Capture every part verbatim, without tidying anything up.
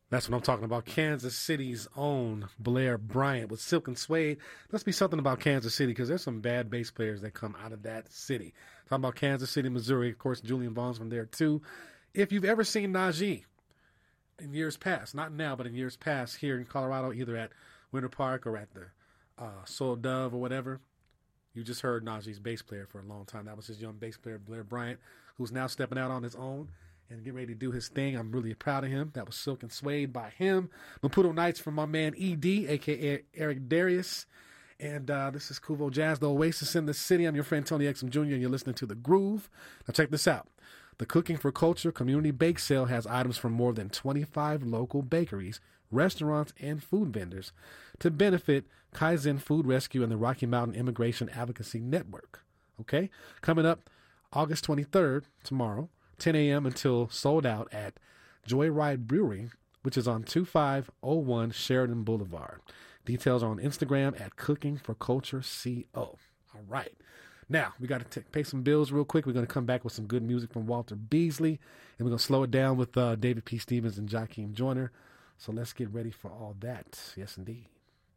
That's what I'm talking about. Kansas City's own Blair Bryant with Silk and Suede. Must be something about Kansas City because there's some bad bass players that come out of that city. Talking about Kansas City, Missouri. Of course, Julian Vaughn's from there too. If you've ever seen Najee in years past, not now, but in years past here in Colorado, either at Winter Park or at the uh, Soul Dove or whatever, you just heard Najee's bass player for a long time. That was his young bass player, Blair Bryant, who's now stepping out on his own and get ready to do his thing. I'm really proud of him. That was Silk and Suede by him. Maputo Nights from my man E D, a k a. Eric Darius. And uh, this is Kuvo Jazz, the Oasis in the City. I'm your friend Tony Exum Junior, and you're listening to The Groove. Now check this out. The Cooking for Culture Community Bake Sale has items from more than twenty-five local bakeries, restaurants, and food vendors to benefit Kaizen Food Rescue and the Rocky Mountain Immigration Advocacy Network. Okay? Coming up August twenty-third, tomorrow, ten a.m. until sold out at Joyride Brewery, which is on two five oh one Sheridan Boulevard. Details are on Instagram at Cooking for Culture C O. All right. Now, we got to pay some bills real quick. We're going to come back with some good music from Walter Beasley, and we're going to slow it down with uh, David P. Stevens and Joaquin Joyner. So let's get ready for all that. Yes, indeed.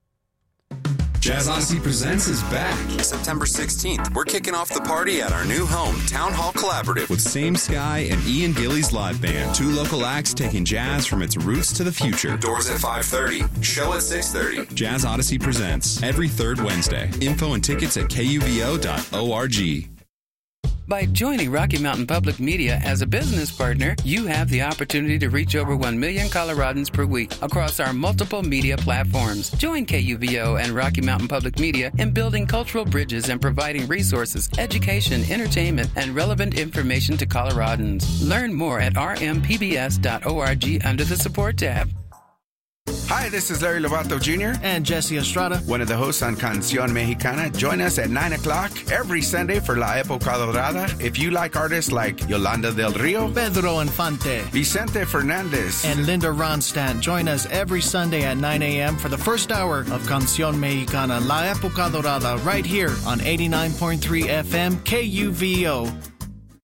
Jazz Odyssey Presents is back. September sixteenth, we're kicking off the party at our new home, Town Hall Collaborative. With Same Sky and Ian Gillies Live Band. Two local acts taking jazz from its roots to the future. Doors at five thirty. Show at six thirty. Jazz Odyssey Presents every third Wednesday. Info and tickets at K U V O dot org. By joining Rocky Mountain Public Media as a business partner, you have the opportunity to reach over one million Coloradans per week across our multiple media platforms. Join K U V O and Rocky Mountain Public Media in building cultural bridges and providing resources, education, entertainment, and relevant information to Coloradans. Learn more at r m p b s dot org under the Support tab. Hi, this is Larry Lovato Junior And Jesse Estrada, one of the hosts on Canción Mexicana. Join us at nine o'clock every Sunday for La Época Dorada. If you like artists like Yolanda del Rio, Pedro Infante, Vicente Fernandez, and Linda Ronstadt, join us every Sunday at nine a.m. for the first hour of Canción Mexicana, La Época Dorada, right here on eighty-nine point three F M K U V O.